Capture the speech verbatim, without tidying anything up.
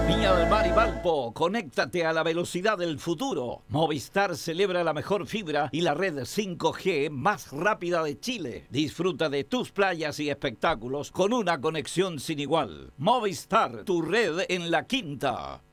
Viña del Mar y Valpo, conéctate a la velocidad del futuro. Movistar celebra la mejor fibra y la red cinco G más rápida de Chile. Disfruta de tus playas y espectáculos con una conexión sin igual. Movistar, tu red en la quinta.